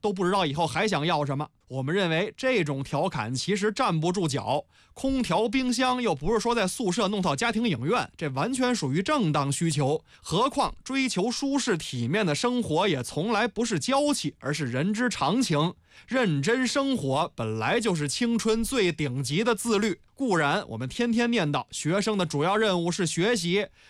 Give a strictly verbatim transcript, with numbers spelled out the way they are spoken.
都不知道以后还想要什么。我们认为这种调侃其实站不住脚，空调冰箱又不是说在宿舍弄套家庭影院，这完全属于正当需求。何况追求舒适体面的生活也从来不是娇气，而是人之常情。认真生活本来就是青春最顶级的自律。固然我们天天念叨学生的主要任务是学习，